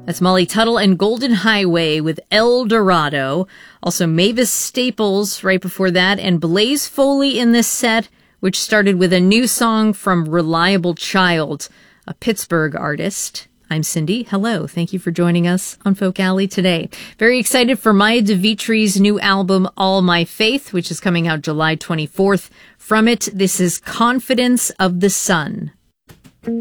That's Molly Tuttle and Golden Highway with El Dorado. Also Mavis Staples right before that, and Blaze Foley in this set, which started with a new song from Reliable Child, a Pittsburgh artist. I'm Cindy. Hello. Thank you for joining us on Folk Alley today. Very excited for Maya DeVitri's new album, All My Faith, which is coming out July 24th. From it, this is Confidence of the Sun.